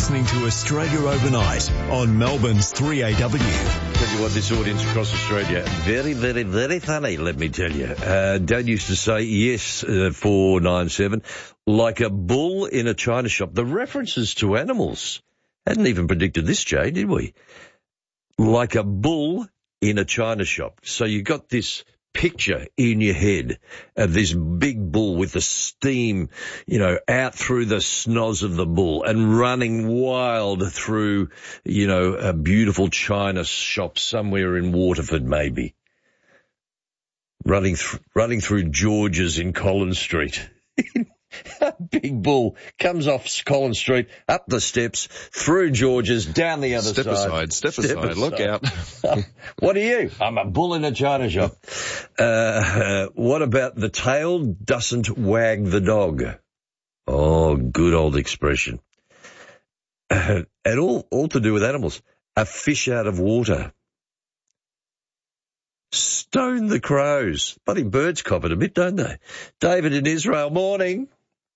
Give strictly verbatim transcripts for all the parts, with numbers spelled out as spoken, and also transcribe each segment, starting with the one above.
listening to Australia Overnight on Melbourne's three A W. Tell you what, this audience across Australia, very, very, very funny, let me tell you. Uh, Dad used to say, yes, uh, four nine seven, like a bull in a china shop. The references to animals. Hadn't even predicted this, Jay, did we? Like a bull in a china shop. So you got this picture in your head of this big bull with the steam, you know, out through the snoz of the bull and running wild through, you know, a beautiful china shop somewhere in Waterford, maybe. Running, th- running through George's in Collins Street. A big bull comes off Collins Street, up the steps, through George's, down the other step side. Aside, step, step aside, aside, look out. What are you? I'm a bull in a china shop. Uh, uh, what about the tail doesn't wag the dog? Oh, good old expression. Uh, and all, all to do with animals. A fish out of water. Stone the crows. Bloody birds cop it a bit, don't they? David in Israel, morning.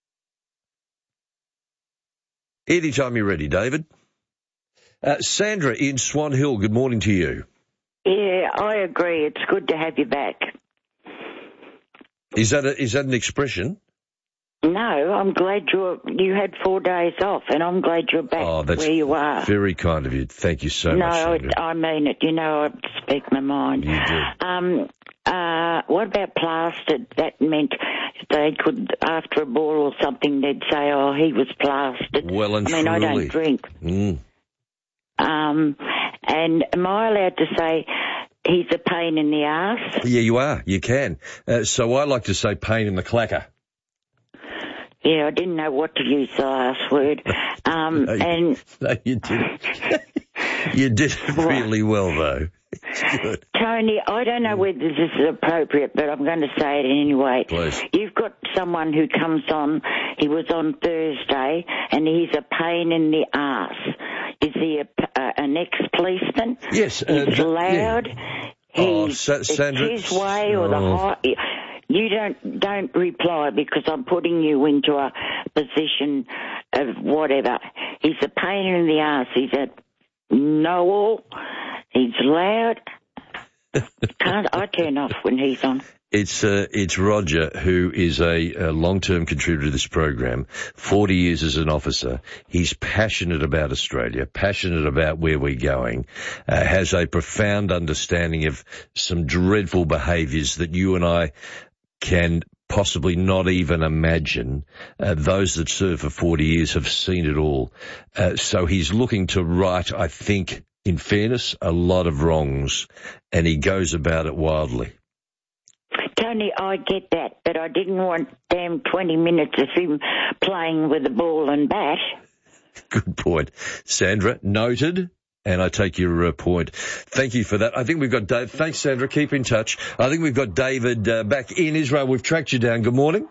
Anytime you're ready, David. Uh, Sandra in Swan Hill, good morning to you. Yeah, I agree. It's good to have you back. Is that a, is that an expression? No, I'm glad you're, you had four days off, and I'm glad you're back oh, that's where you are. Very kind of you. Thank you so no, much, Sandra. No, I mean it. You know, I speak my mind. You do. Um, uh, what about plastered? That meant they could, after a ball or something, they'd say, oh, he was plastered. Well and I mean, truly. I don't drink. Mm. Um, and am I allowed to say he's a pain in the arse? Yeah, you are. You can. Uh, so I like to say pain in the clacker. Yeah, I didn't know what to use the last word. Um, no, and no, you didn't. You did really well, though. Good. Tony, I don't know whether this is appropriate, but I'm going to say it anyway. Please. You've got someone who comes on, he was on Thursday, and he's a pain in the arse. Is he a, uh, an ex-policeman? Yes. Uh, he's loud. Yeah. He's, oh, Sa- Sandra. It's his way or oh. the high... You don't don't reply because I'm putting you into a position of whatever. He's a pain in the arse. He's a know-all. He's loud. Can't I turn off when he's on? It's uh, it's Roger, who is a, a long-term contributor to this program, forty years as an officer. He's passionate about Australia, passionate about where we're going, uh, has a profound understanding of some dreadful behaviours that you and I can possibly not even imagine. Uh, those that serve for forty years have seen it all. Uh, so he's looking to right, I think, in fairness, a lot of wrongs, and he goes about it wildly. Tony, I get that, but I didn't want damn twenty minutes of him playing with a ball and bat. Good point. Sandra, noted. And I take your uh, point. Thank you for that. I think we've got Dave. Thanks, Sandra. Keep in touch. I think we've got David uh, back in Israel. We've tracked you down. Good morning.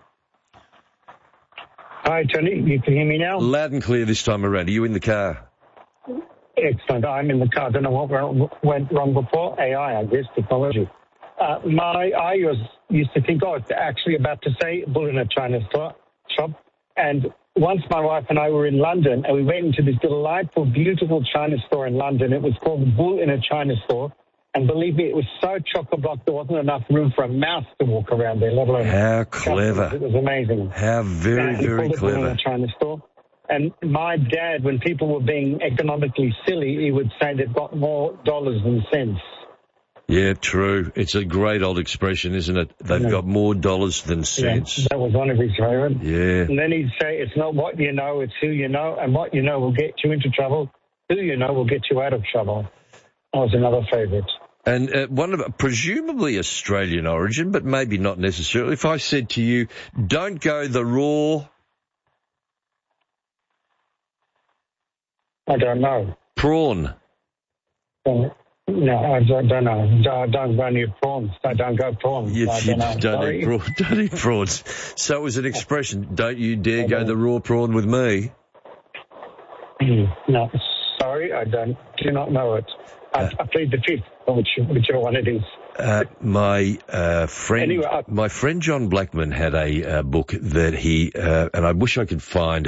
Hi, Tony. You can hear me now? Loud and clear this time around. Are you in the car? Excellent. I'm in the car. I don't know what went wrong before. A I, I guess, technology. Uh, my, I was, used to think, oh, it's actually about to say bull in a China store, shop. And once my wife and I were in London, and we went into this delightful, beautiful China store in London. It was called the Bull in a China Store. And believe me, it was so chock-a-block, there wasn't enough room for a mouse to walk around there, let alone... How clever. It was amazing. How very, and very called clever. Bull in a China Store. And my dad, when people were being economically silly, he would say they've got more dollars than cents. Yeah, true. It's a great old expression, isn't it? They've yeah. got more dollars than cents. Yeah, that was one of his favourites. Yeah. And then he'd say, it's not what you know, it's who you know, and what you know will get you into trouble. Who you know will get you out of trouble. That was another favourite. And uh, one of presumably Australian origin, but maybe not necessarily. If I said to you, don't go the raw... I don't know. Prawn. Um, No, I don't, don't know. Don't, don't go near prawns. I don't go prawns. You, I you don't, don't, eat prawn, don't eat prawns. So it was an expression, don't you dare go the raw prawn with me. No, sorry, I don't, do not know it. I, uh, I plead the fifth, which, whichever one it is. Uh, my uh, friend, anyway, I, my friend John Blackman had a uh, book that he, uh, and I wish I could find